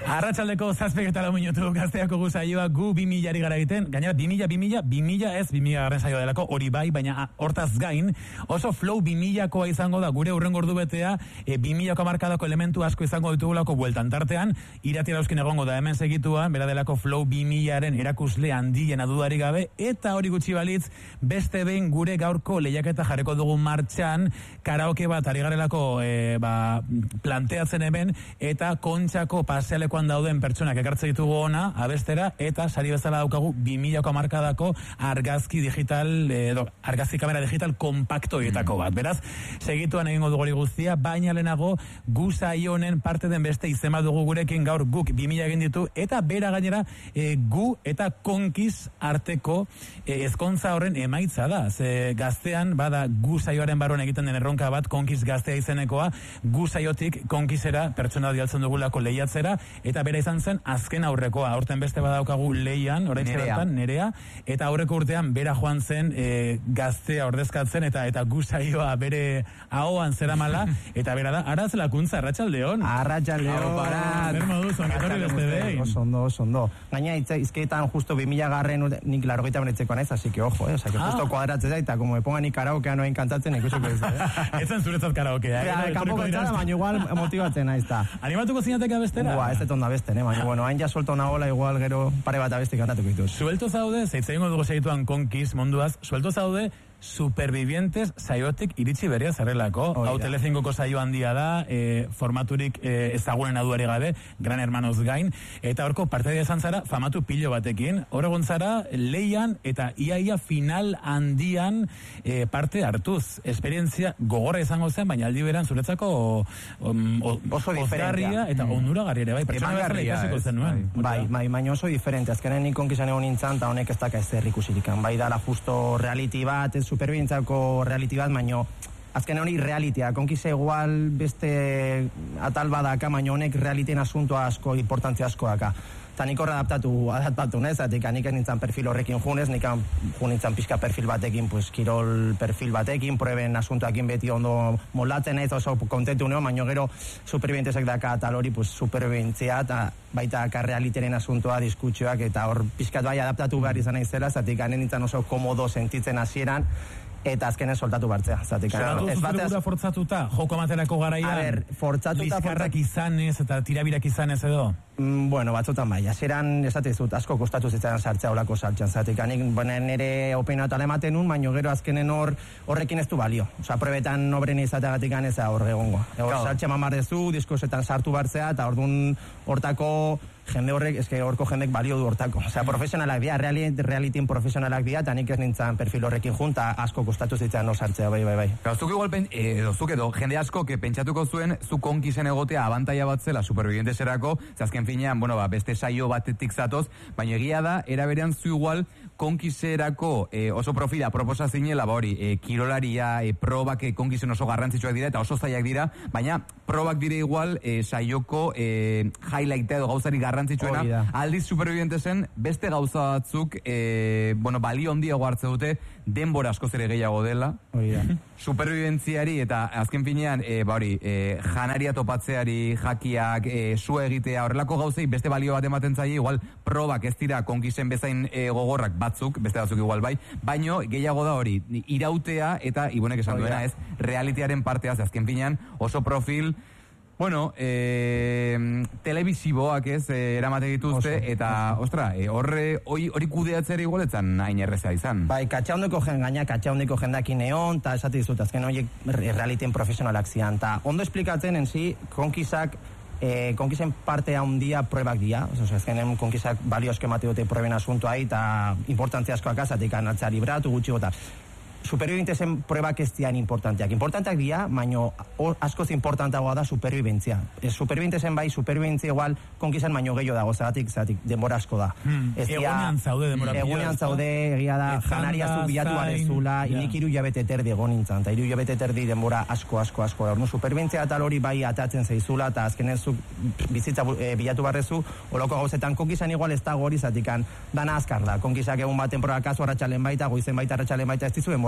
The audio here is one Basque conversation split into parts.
Arratsaldeko 7:04 minutu Gazteako gusaioa gu 2000 gara egiten. Gainera 2000 ez 2000 saioa delako, hori bai, baina hortaz gain oso flow 2000koa izango da gure hurrengo ordubetea, 2000ko markadako elementu asko izango ditugulako bueltan tartean, Irati Arauzkin egongo da hemen segituan, bera delako flow 2000aren erakusle handiena dudarik gabe, eta hori gutxi balitz, beste behin gure gaurko lehiaketa jarriko dugu martxan, karaoke bat ari garelako planteatzen hemen, eta Kontxako pasealekoan dauden pertsonak ekartze ditugu ona, abestera, eta sari bezala daukagu 2000ko markadako argazki digital, argazki kamera digital kompaktoietako bat. Beraz, segituan egingo dugu hori guztia, baina lehenago gu saionen parte den beste izema dugu gurekin gaur guk 2000 egin ditu, eta bera gainera gu eta Konkiz arteko ezkontza horren emaitza da. Ze Gaztean, bada gu saioaren barruan egiten den erronka bat, Konkiz Gaztea izenekoa, gu saiotik Konkizera pertsona dialtzen dugulako lehiatzera, eta bera izan zen azken aurrekoa. Aurten beste badaukagu lehian, oraintxe bertan, Nerea, eta aurreko urtean bera joan zen Gaztea ordezkatzen, eta gu saioa bere ahoan zeramala, eta bera da, Araz Lakuntza, Arratsaldeon. Arratsaldeon. Zer moduz, ongetorri beste behin. Oso. Gaina izketan justo 2000 garren nik 80 benetzeko naiz, así que ojo, o sea, que justo kuadratzen da, eta como me pongan ni karaokea noen kantatzen, ikusiko ez. Etzen zuretzat karaokea. Kanpo kantzada, baina igual motibatzen naiz da. Animatuko zinateka bestera? Ez dut onda beste, baina, bueno, hain ja suelto nagola, igual gero pare bat abesti kantatuko dituz. Suelto zaude, zeitzeingo dugu segituan Konkiz munduaz, suelto zaude, Supervivientes saiotik iritsi berria zarelako. Hau Telecinkoko saio handia da, formaturik ezagunen aduari gabe, Gran Hermanos gain, eta horko partedia izan zara famatu pilo batekin, hor egon zara lehian eta iaia final handian parte hartuz. Esperientzia gogorra izango zen, baina aldi beran zuretzako oso diferentia eta onuragarri ere, bai, pertsona bezala ikasiko zen nuen. Bai, baina oso diferente, azkenen nik Konkizan egon nintzen, eta honek ez daka ezer ikusirikan, bai dala justo reality bat, superbientzako reality bat, baino azken hori realitea, Konkize igual beste atal badaka, baina honek realitien asuntoa asko, importantzia asko daka. Eta nik horra adaptatu nez, atik nik nintzen perfil horrekin junez, nik nintzen pixka perfil batekin, pues, kirol perfil batekin, prueben asuntoakin beti ondo molatzen ez, oso kontentu neo, baina gero superbientezak daka atal hori, pues, superbientzia, eta baita realiteren asuntoa, diskutxoak, eta hor pixkat bai adaptatu behar izan naizela, zatik nintzen oso komodo sentitzen hasieran, eta azkenen soltatu bartzea. Zuzura fortzatuta, joko amaterako garaia, liskarrak izanez eta tirabirak izanez edo? Bueno, batzutan bai, hasieran esatezut asko kostatu zitzaidan sartzea olako sartxan, zatik anik nire opina eta ematen nun, baina gero azkenen horrekin ez du balio. Osa, probetan obren izateagatik ganeza horre egongo. Sartxe mamardezu, diskosetan sartu bartzea, eta orduan hortako jende horrek, eske horko jendek balio du hortako. Osea, profesionalak dira, realitien profesionalak dira, eta nik ez nintzen perfil horrekin junta, asko kostatu zitzaidan no sartzea, bai. Zuk igual, zuk edo, jende asko, pentsatuko zuen, zu Konkizen egotea abantaia bat zela supervivienteserako, azken finean, beste saio batetik zatoz, baina egia da, eraberean zu igual, Konkizerako oso profila proposa zinela, kirolaria, probak Konkizen oso garrantzitsuak dira, eta oso zaiak dira, baina probak dire igual, saioko highlighta edo gauzari garrantzitsuena, aldiz supervivientesen beste gauza batzuk, balio handiago hartze dute, denbora askoz ere gehiago dela, superviventziari eta azken finean, janaria topatzeari, jakiak, su egitea, horrelako gauzei beste balio bat ematen zaie, igual probak ez dira Konkizen bezain gogorrak batzuk, beste batzuk igual bai, baino gehiago da hori, irautea eta ibonek esan duena ez, realitearen parteaz, azken finean, oso profil, telebisiboak ez, eramate dituzte, eta, hori kudeatzera igualetzen hain erreza izan. Bai, katxaundeko jendakin egon, eta esate dizut, azken horiek realitien profesionalak zian, eta ondo esplikatzen enzi, Konkizen parte handia pruebak dira, azkenen Konkizak balio asko emate dute prueben asuntoa, eta importantzia askoak azatik anatzea libratu gutxi gota. Supervivientezen pruebak ez dian importanteak dira, baino askoz importantagoa da superviventzia. Supervivientezen bai, superviventzia igual Konkizan baino gehiago dago, zeratik denbora asko da. Egunean zaude denbora pila. Egunean zaude, egia da, janaria zu bilatu arezula, nik 3 hilabete terdi egon nintzen, eta 3 hilabete terdi denbora asko da. Superviventzia eta hori bai atatzen zaizula, eta azkenen zu bizitza bilatu barrezu, oloko gauzetan Konkizan igual ez dago hori zatikan, dana azkar da. Konkizak egun baten proba kasu arratsalen baita, goizen baita arratsalen baita, ez dizu denbora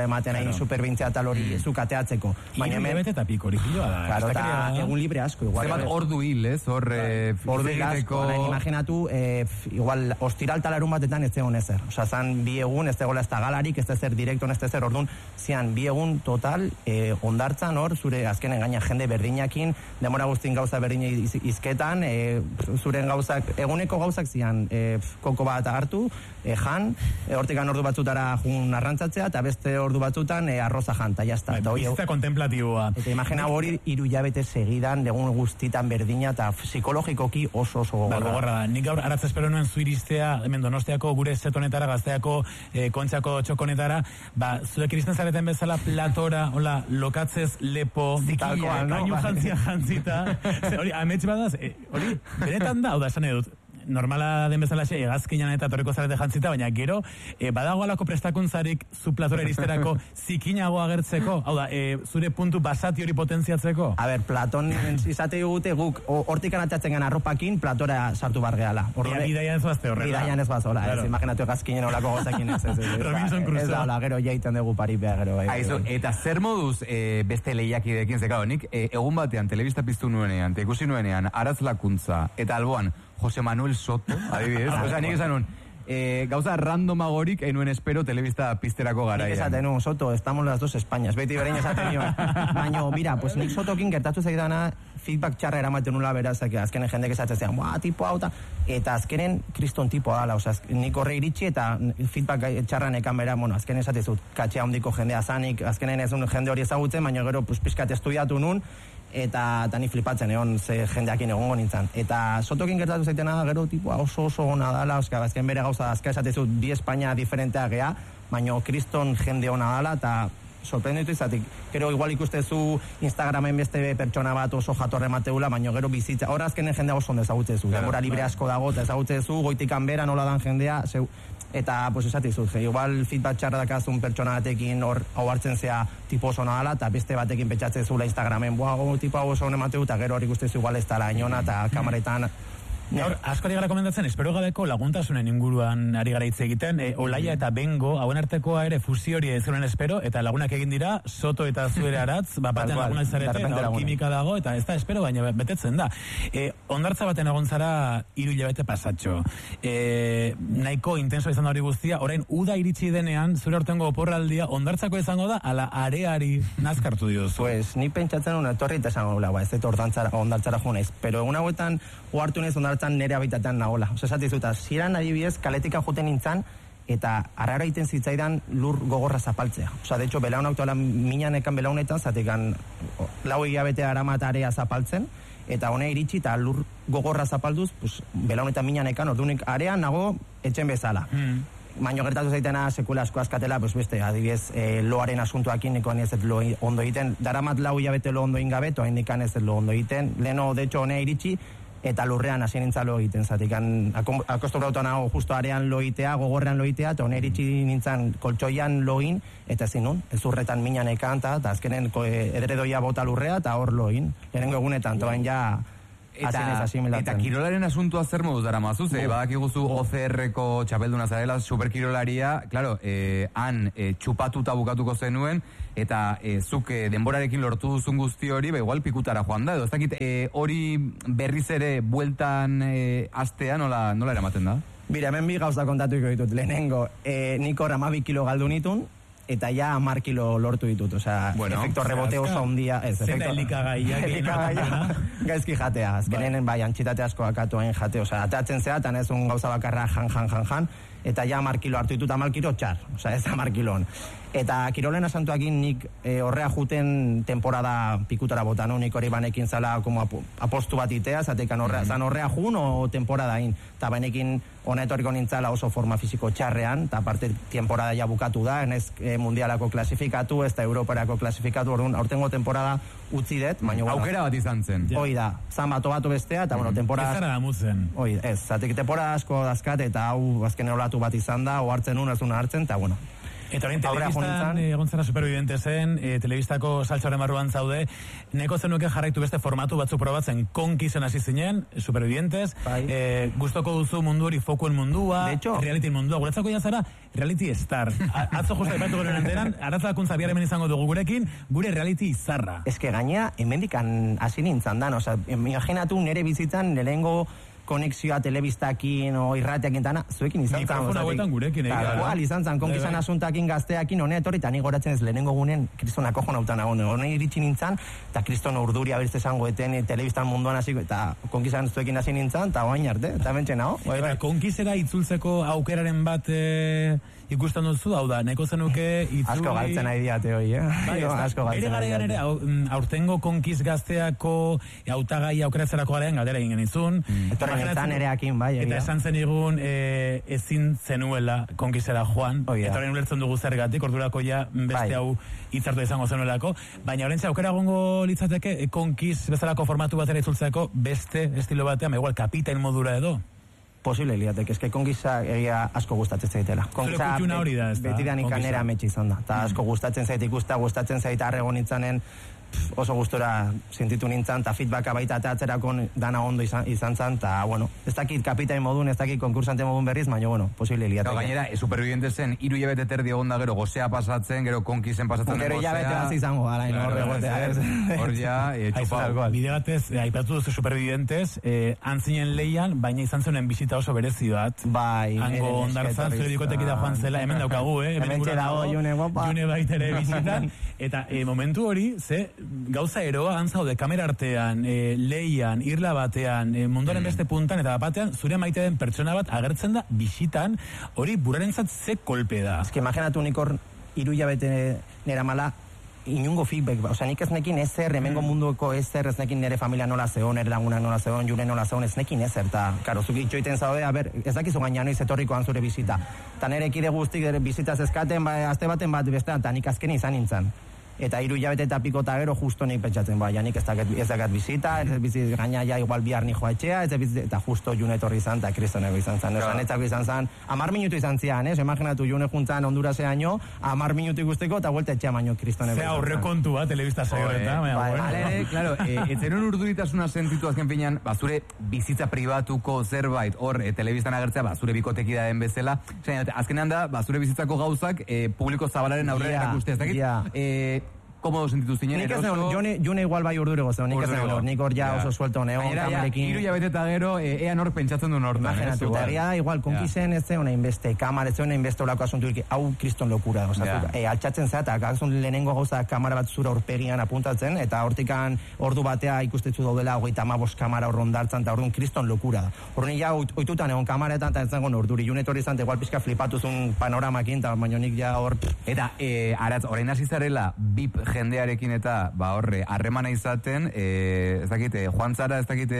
denbora ematen hain superbintzia tal hori zukateatzeko. Baina hemen eta piko hori filoa da. Claro, eta egun libre asko igual. Zebat ordu hil, ez? Ordu hil asko, imaginatu, igual ostiral talarun batetan ez zegoen ezer. Osa, zan 2 egun, ez zegoela ez da galarik, ez da zer direkton, ez da zer, orduan, zian 2 egun total, ondartzan hor, zure azkenen gaina jende berdinakin, demora guztin gauza berdina izketan, zuren gauzak, eguneko gauzak zian, koko bat hartu, jan, hortikan ordu batzutara jun arrantzatzea, eta beste ordu batzutan arroza jan, eta jazta. Bizta kontemplatiboa. Eta imagina hori 3 hilabete segidan, egun guztitan berdina, eta psikologikoki oso gogorra. Gogorra da. Nik gaur aratz espero nuen zuiristea, hemen Donostiako gure zetonetara, Gazteako kontxako txokonetara, zuek iristen zareten bezala platora, hola, lokatzez lepo, zikia, kainu jantzita, hori, amets badaz, hori, benetan da, hau da, esan edut, normala den bezala hegazkinan eta torreko zarete jantzita, baina gero badago alako prestakuntzarik zu platora iristerako zikinago agertzeko, hau da, zure puntu basati hori potentziatzeko? A ber, Platon izate gute guk hortikan atatzen gana arropakin platora sartu bargeala. Bidaian ez bazte horrela. Bidaian ez bazola, ez imaginatu hegazkinen olako gozakin ez. Robinson Crusoe. Ez da, hola, gero jaiten dugu paripea, gero. Eta zer moduz beste lehiakidekin zekao, nik egun batean telebista piztu nuenean, eta ikusi nuenean, Aratz-Lakuntza, eta alboan, Jose Manuel Soto, adibidez. Osa, nik esan nun, gauza randomagorik enuen espero telebista pizterako garaian. Nik esaten nun, Soto, estamos las dos Españas. Beti berein esaten nion. Baina, mira, pues nik Sotokin gertatu zaidana feedback txarra eramaten nula berazak, azkenen jendek esatzen zean, tipo hau, eta azkenen kriston tipoa dala, oza, nik horre iritsi eta feedback txarra nekan bera, bueno, azkenen esatezut, katxea hondiko jendea zanik, azkenen ez un jende hori ezagutzen, baina gero, pues, pizkat estudiatu nun, eta ni flipatzen egon ze jendeakin egongo nintzen. Eta Sotokin gertatu zaitena gero tipoa oso ona dala, azken bere gauza azka esatezut, 2 Espainia diferentea gea, baina kriston jende ona dala, eta sorprenditu izatik. Gero igual ikustezu Instagramen beste pertsona bat oso jatorre mateula, baina gero bizitza. Hora azkenen jendea oso ondo ezagutzezu. Denbora libre asko dago, eta ezagutzezu, goitikan bera nola dan jendea, eta pues esatizut, igual feedback txarra dakazun pertsona batekin hau hartzen zea tipo oso nadala, eta beste batekin petxatzezula Instagramen, tipo hau oso emateu, eta gero hori ikustezu igual ez dala inona, eta kamaretan. Gaur, asko ari gara komentatzen, espero gabeko laguntasunen inguruan ari gara hitz egiten, Olaia eta Bengo, hauen artekoa ere fusio hori ez zuen espero, eta lagunak egin dira, Soto eta zuere Aratz, batean lagunak zarete, kimika dago, eta ez da espero, baina betetzen da. Ondartza baten egon zara 3 hilabete pasatxo. Nahiko intenso izan da hori guztia, orain uda iritsi denean, zure hortengo oporraldia, ondartzako izango da, ala areari nazkartu diozu. Pues, ni pentsatzen un etorri eta esango gula, ez dut ondartzara junez, pero egun hauetan oartu nez ondartzan nere habitatean nagola. Osa, esatizuta, ziran adibidez, kaletika juten nintzen, eta arrara iten zitzaidan lur gogorra zapaltzea. Osa, de hecho, belaun aktuala minanekan belaunetan, zatekan 4 hilabete aramat area zapaltzen, eta hone iritsi eta lur gogorra zapalduz, pues, belaunetan minanekan, ordunik arean nago etxen bezala. Baina gertatu zaitena sekula asko askatela, pues beste, adibidez, loaren asuntoakin nikoan ez ez lo ondo egiten, daramat 4 hilabete lo ondo ingabe, toain nikan ez ez lo ondo egiten, leno, de hecho, hone iritsi, eta lurrean hasi nintzen lo egiten, zatik, akostumbrauta nago justo arean lo egitea, gogorrean lo egitea, eta hone iritsi nintzen koltsoian loin, eta ezin nun, ez urretan minan ekanta, eta azkenen edredoia bota lurrea, eta hor loin, lehenengo egunetan, toain ja... Eta kirolaren asuntua zer moduz dara mazuz, badakiguzu OCR-ko txapelduna zarela, superkirolaria, claro, han txupatuta bukatuko zenuen, eta zuk denborarekin lortu duzun guzti hori, igual pikutara joan da, edo ez dakit hori berriz ere bueltan astea nola eramaten da? Bira, hemen 2 gauza kontatuko ditut, lehenengo, nik hor 12 kilo galdu nitun, eta ja 10 kilo lortu ditut, osea, efekto rebote oso ondia, ez, efekto... Zenda elikagaia, gaizki jatea, azkenen bai, antxitate asko akatuain jate, osea, atatzen zea, eta ez un gauza bakarra jan, eta ja 10 kilo hartu ditut, 10 kilo txar, osea, ez 10 kilon. Eta kirolen asantuakin nik horrea juten temporada pikutara botan, nik hori banekin zala como apostu bat itea, zatekan horrea jun o temporada in, eta banekin honetoriko nintzala oso forma fisiko txarrean, eta aparte temporada ja bukatu da, enez mundialako klasifikatu, ez da Europarako klasifikatu, orduan aurtengo temporada utzi dut, baina... Aukera bat izan zen. Hoi da, zan batu bestea, eta bueno, temporada... Ez zara damutzen. Hoi, ez, zatek temporada asko dazkat, eta hau azken olatu bat izan da, ohartzen un, ez una hartzen, eta bueno... Eta orain telebistan egon zara Supervivientesen, telebistako saltxoren barruan zaude, neko zenuke jarraitu beste formatu batzu probatzen, konkisen hasi zinen, Supervivientes, gustoko duzu mundu hori fokuen mundua, reality mundua, guretzako zara reality star. Atzo justa ipatu gero enteran, aratzakuntza biaremen izango dugu gurekin, gure reality izarra. Ez que gaina, hemendikan hasi nintzen dan, oza, imaginatu nere bizitzan, lehengo konexioa telebistakin o irrateakin dana, zuekin izan zan. Mikrofona guetan gurekin, igual, izan zan, konkizan asuntakin gazteakin, honea etorri, eta ni goratzen ez lehenengo gunen, kriston akojo nautan agon, honea iritsi nintzen, eta kriston urduri abertze zango eten, telebistan munduan hasi, eta konkizan zuekin hasi nintzen, eta oain arte, eta bentsen hau. Eta konkizera itzultzeko aukeraren bat ikusten duzu, hau da, neko zenuke itzuli... Asko galtzen nahi diate hoi, asko galtzen nahi diate. Ere aurtengo konkiz gazteako hautagai aukeratzerako garen galdera egin genizun. Etorrenetan ereakin, bai. Eta esan zen igun ezin zenuela konkizera joan. Eta horren ulertzen dugu zergatik, ordurako ja beste hau hitzartu izango zenuelako. Baina horrentza aukera gongo litzateke konkiz bezalako formatu batera itzultzeko beste estilo batean, igual kapitain modura edo. Posible liatek, eske konkisa egia asko gustatzen zaitela. Konkisa betidan ikanera metxe izan da. Eta asko gustatzen zait ikusta, gustatzen zait arrego nintzanen, oso gustora sentitu nintzen, eta feedbacka baita atzerako dana ondo izan zan, eta, bueno, ez dakit kapitain modun, ez dakit konkursante modun berriz, baina, bueno, posible liatek. Gainera, Supervivientesen 3 hilabete terdi egon da gero gozea pasatzen, gero konkisen pasatzen den gozea. Gero hilabete hasi izango, alain, hor ja, txupau. Bide batez, aipatu duzu Supervivientes, antzinen leian, baina izan zenen bizita oso berezi bat. Bai, hango ondartzan, zure dikotekita joan zela, hemen daukagu, hemen txedago, June guapa. June baitere bizitan, eta momentu hori, gauza eroa antzaude kamera artean, leian, irla batean, munduaren beste puntan, eta batean, zure maite den pertsona bat agertzen da bisitan, hori burarentzat ze kolpe da. Ez que imaginatu nik hor 3 hilabete nera mala, inungo feedback, oza, nik ez nekin ezer, hemengo munduko ezer, ez nekin nire familia nola zeon, nire lagunak nola zeon, June nola zeon, ez nekin ezer, eta, karo, zuk itxoiten zaude, ez dakizu gaina noiz etorrikoan zure bizita. Eta nire kide guztik bizitaz eskaten, azte baten bat bestean, eta nik azken izan nintzen. Eta 3 hilabete eta piko eta gero justo nik pentsatzen, nik ez dakat bizita, gaina ja igual bihar ni joa etxea, eta justo June etorri izan, eta kristonego izan zen. Netzako izan zen, 10 minutu izan zian, imaginatu June juntzan Honduraseaino, 10 minutu ikusteko, eta vuelta etxea baino kristonego izan zen. Zea aurrekontua, telebista saioetan. Alere, claro, etzeron urduritasuna sentitu azken finean, zure bizitza pribatuko zerbait, hor, telebistan agertzea, zure bikoteki da den bezala, azkenean da, zure bizitzako gauzak, publiko zabalaren aurrera erakustea, komodo sentitu zinen, eroso... June igual bai urdurego zen, nik ez negon, nik hor ja oso suelto neon, kamarekin... 3 hilabete eta gero, ea nor pentsatzen duen hortan. Imaginatu, eta egia da, igual, konkisen ez zeon inbeste, kamara ez zeon inbeste olako asunturik, hau kriston lokura, altxatzen zea, eta gazun lehenengo gauza kamara bat zura horpegian apuntatzen, eta hortikan ordu batea ikustetzu daudela, 35 kamara horrondartzen, eta orduan kriston lokura da. Horren ja, oitutan egon kamaretan, eta ez zegoen orduri, June etorri zante, igual pizka flipatuzun panoramakin, eta baino nik ja hor... Eta, aratz, orain hasi zarela, bip jendearekin eta horre harremana izaten, ez dakit, joan zara, ez dakit,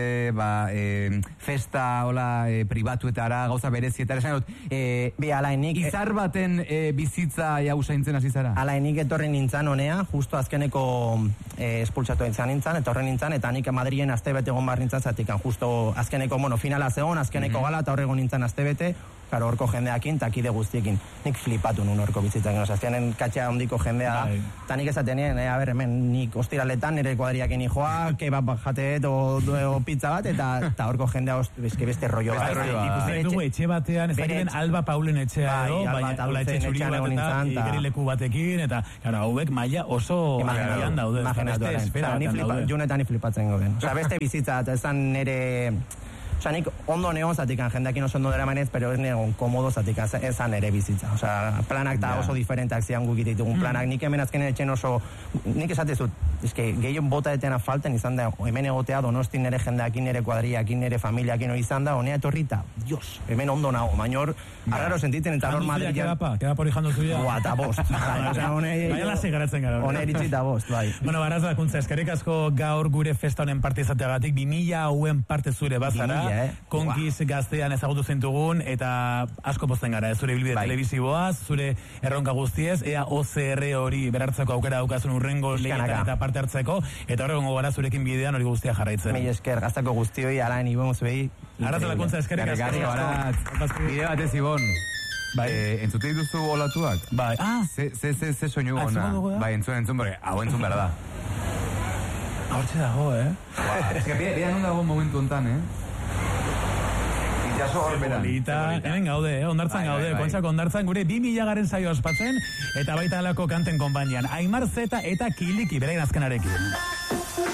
festa hola pribatuetara, gauza berezietara, esan dut, alainik izar baten bizitza jau zaintzen hasi zara? Alainik etorri nintzen honea, justo azkeneko espultsatu izan nintzen, eta horren nintzen, eta nik Madrien astebete egon bar nintzen zatikan, justo azkeneko, finala zegoen, azkeneko gala, eta horrego nintzen astebete, karo, horko jendeakin, eta kide guztiekin. Nik flipatu nun horko bizitzak. Azkenean katxea ondiko jendea da. Eta nik esaten nien, hemen, nik ostiraletan nire kuadriakin joa, kebab jateet o pizza bat, eta horko jendea beste rollo bat. Ikusten dugu etxe batean, ez dakiten Alba Paulen etxea edo, baina hola etxe txuri bat eta igerileku batekin, eta hauek maila oso agian daude. Imaginatu eren. Junetan ni flipatzen goben. Beste bizitza, eta ezan nire... Osa, nik ondo neon zatikan, jendeakin oso ondo dara manez, pero ez negon komodo zatikan, ezan ere bizitza. Osa, planak da oso diferenteak zian gukit ditugun planak. Nik hemen azkenen etxen oso, nik esatezut, eske, gehion bota etena falten izan da, hemen egotea donostin nire jendeakin, nire kuadriakin, nire familiakin izan da, honea etorrita, Dios, hemen ondo nago, bainor, arraro sentitzen, eta hor Madrilean... Queda por hijando zuia. Boa, eta bost. Baina lasi garatzen gara. Hone eritzi eta bost, bai. Bueno, baraz bakuntza, eskerrik asko gaur gure festa honen parte izateagatik, 2000 hauen parte zure bazara, konkiz gaztean ezagutu zentugun, eta asko pozten gara, zure bilbide telebiziboaz, zure erronka guztiez, ea OCR hori berartzeko aukera daukazun urrengo lehietan eta parte hartzeko, eta horregongo gara zurekin bidean hori guztia jarraitzen. Mil esker, gaztako guztioi, alain ibon zuei. Arraza lakuntza, eskerrik asko. Bide batez ibon. Entzute dituzu olatuak? Bai, Ze soinu ona. Bai, entzun, bere, hau entzun behar da. Hortxe dago, Ez que bera non dago momentu ontan, Itxaso hor beran. Hemen gaude, ondartzan gaude, Kontxako ondartzan, gure 2000 garen saio ospatzen, eta baita alako kanten konpainian. Aimar Zeta eta Kiliki, berain azkenarekin.